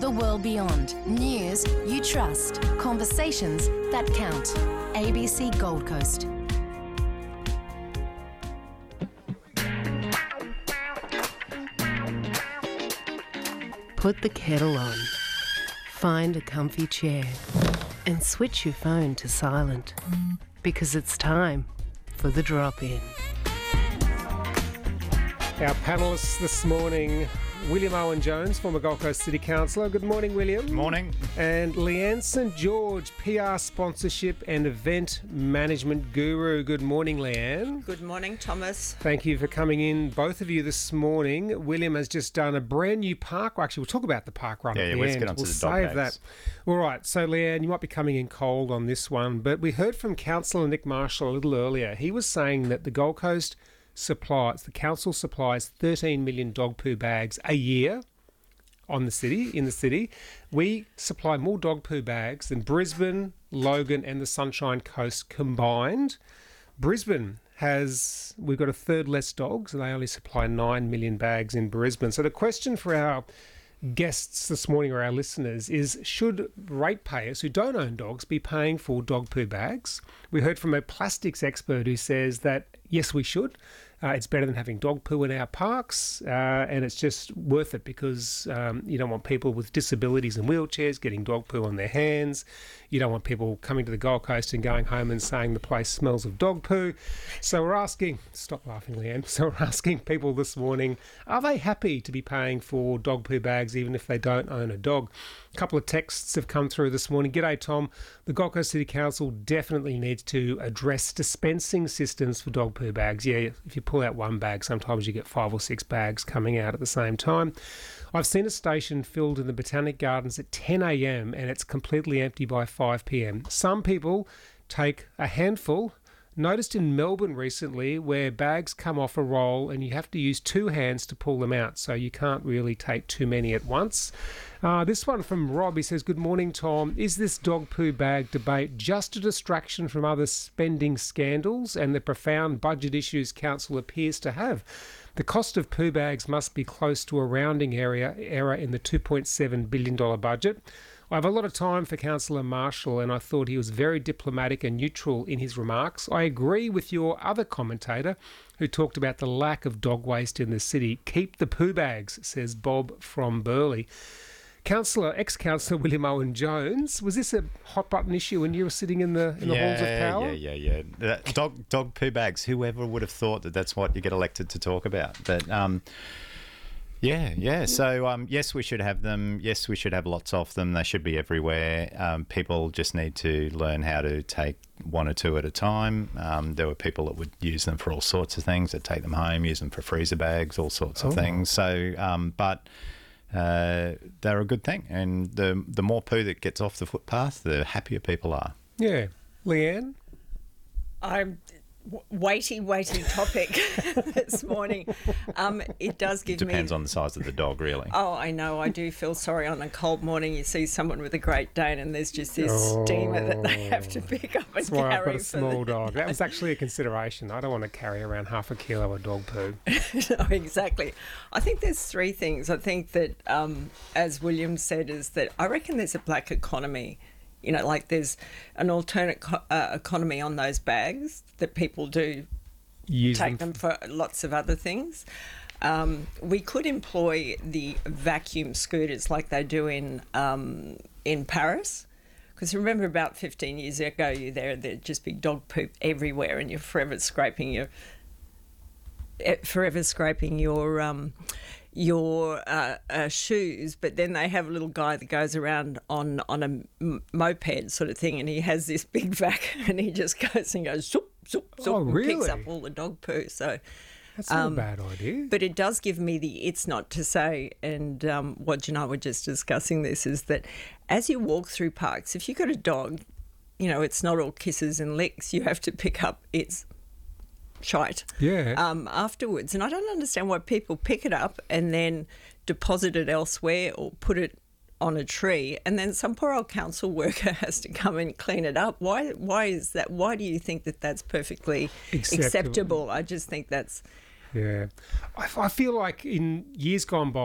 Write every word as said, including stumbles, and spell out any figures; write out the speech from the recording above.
The world beyond. News you trust. Conversations that count. A B C Gold Coast. Put the kettle on. Find a comfy chair. And switch your phone to silent. Because it's time for the drop-in. Our panellists this morning, William Owen Jones, former Gold Coast City Councillor. Good morning, William. Good morning. And Leanne St George, P R sponsorship and event management guru. Good morning, Leanne. Good morning, Thomas. Thank you for coming in, both of you, this morning. William has just done a brand new park. Well, actually, we'll talk about the park run yeah, at yeah, the let's end. get on to we'll the dog save bags. that. All right. So, Leanne, you might be coming in cold on this one, but we heard from Councillor Nick Marshall a little earlier. He was saying that the Gold Coast supplies, the council supplies thirteen million dog poo bags a year on the city, in the city. We supply more dog poo bags than Brisbane, Logan and the Sunshine Coast combined. Brisbane has, we've got a third less dogs and they only supply nine million bags in Brisbane. So the question for our guests this morning or our listeners is, should ratepayers who don't own dogs be paying for dog poo bags? We heard from a plastics expert who says that yes, we should. Uh, it's better than having dog poo in our parks, uh, and it's just worth it because um, you don't want people with disabilities and wheelchairs getting dog poo on their hands. You don't want people coming to the Gold Coast and going home and saying the place smells of dog poo. So we're asking, stop laughing, Leanne. So we're asking people this morning, are they happy to be paying for dog poo bags even if they don't own a dog? A couple of texts have come through this morning. G'day, Tom. The Gold Coast City Council definitely needs to address dispensing systems for dog poo bags. Yeah, if you pull out one bag, sometimes you get five or six bags coming out at the same time. I've seen a station filled in the Botanic Gardens at ten a.m. and it's completely empty by five p.m. Some people take a handful. Noticed in Melbourne recently where bags come off a roll and you have to use two hands to pull them out, so you can't really take too many at once. Uh, this one from Rob, he says, good morning, Tom. Is this dog poo bag debate just a distraction from other spending scandals and the profound budget issues council appears to have? The cost of poo bags must be close to a rounding area error in the two point seven billion dollars budget. I have a lot of time for Councillor Marshall and I thought he was very diplomatic and neutral in his remarks. I agree with your other commentator who talked about the lack of dog waste in the city. Keep the poo bags, says Bob from Burleigh. Councillor, ex-councillor William Owen Jones, was this a hot button issue when you were sitting in the in the yeah, halls of power? Yeah, yeah, yeah. That dog dog poo bags. Whoever would have thought that that's what you get elected to talk about? But um, yeah, yeah. So um, yes, we should have them. Yes, we should have lots of them. They should be everywhere. Um, people just need to learn how to take one or two at a time. Um, there were people that would use them for all sorts of things. They'd take them home, use them for freezer bags, all sorts of oh. things. So, um, but. Uh, they're a good thing, and the the more poo that gets off the footpath, the happier people are. Yeah. Leanne? I'm weighty, weighty topic this morning. Um, it does give Depends me... on the size of the dog, really. Oh, I know. I do feel sorry on a cold morning. You see someone with a Great Dane and there's just this Oh. steamer that they have to pick up and That's why I've carry. got a for small the- dog. That was actually a consideration. I don't want to carry around half a kilo of dog poo. No, exactly. I think there's three things. I think that, um, as William said, is that I reckon there's a black economy. You know, like there's an alternate co- uh, economy on those bags that people do Use take them for lots of other things. Um, we could employ the vacuum scooters like they do in um, in Paris. Because remember about fifteen years ago, you there, there'd just be dog poop everywhere and you're forever scraping your forever scraping your um, your uh, uh, shoes, but then they have a little guy that goes around on on a m- moped sort of thing, and he has this big vac, and he just goes and goes zoop zoop zoop, Oh, and picks really? up all the dog poo. So, That's not um, a bad idea. but it does give me the it's not to say, and um, what you and I were just discussing this is that as you walk through parks, if you've got a dog, you know it's not all kisses and licks. You have to pick up its shite Yeah. um, afterwards. And I don't understand why people pick it up and then deposit it elsewhere or put it on a tree, and then some poor old council worker has to come and clean it up. Why Why is that? Why do you think that that's perfectly Acceptable. acceptable? I just think that's... Yeah. I, I feel like in years gone by,